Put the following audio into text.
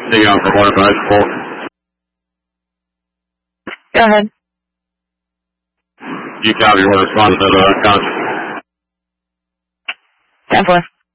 Taking off for 154. Go ahead. You copy, you want to respond to the contact? 10-4.